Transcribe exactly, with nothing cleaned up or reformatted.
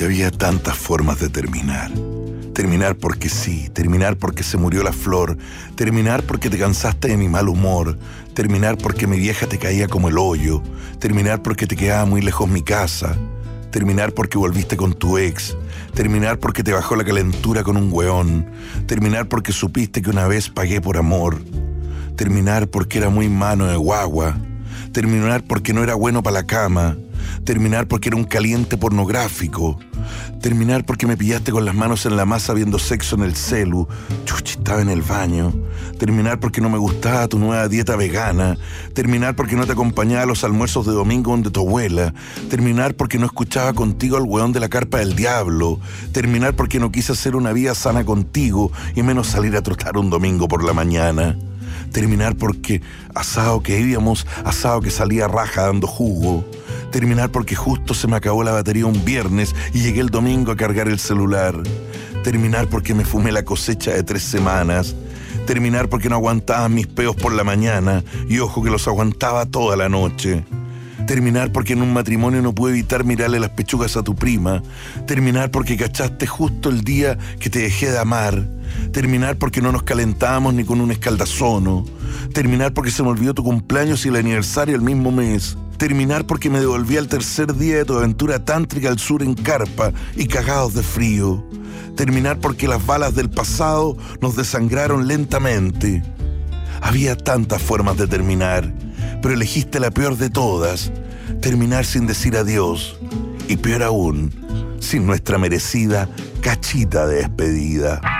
había tantas formas de terminar. Terminar porque sí, terminar porque se murió la flor, terminar porque te cansaste de mi mal humor, terminar porque mi vieja te caía como el hoyo, terminar porque te quedaba muy lejos mi casa, terminar porque volviste con tu ex, terminar porque te bajó la calentura con un weón, terminar porque supiste que una vez pagué por amor, terminar porque era muy mano de guagua, terminar porque no era bueno para la cama, terminar porque era un caliente pornográfico, terminar porque me pillaste con las manos en la masa viendo sexo en el celu, chuchi, estaba en el baño, terminar porque no me gustaba tu nueva dieta vegana, terminar porque no te acompañaba a los almuerzos de domingo donde tu abuela, terminar porque no escuchaba contigo al weón de la carpa del diablo, terminar porque no quise hacer una vida sana contigo y menos salir a trotar un domingo por la mañana, terminar porque asado que íbamos, asado que salía raja dando jugo, terminar porque justo se me acabó la batería un viernes y llegué el domingo a cargar el celular, terminar porque me fumé la cosecha de tres semanas, terminar porque no aguantaba mis peos por la mañana y ojo que los aguantaba toda la noche, terminar porque en un matrimonio no pude evitar mirarle las pechugas a tu prima, terminar porque cachaste justo el día que te dejé de amar, terminar porque no nos calentábamos ni con un escaldazono, terminar porque se me olvidó tu cumpleaños y el aniversario el mismo mes, terminar porque me devolví al tercer día de tu aventura tántrica al sur en carpa y cagados de frío, terminar porque las balas del pasado nos desangraron lentamente. Había tantas formas de terminar, pero elegiste la peor de todas, terminar sin decir adiós, y peor aún, sin nuestra merecida cachita de despedida.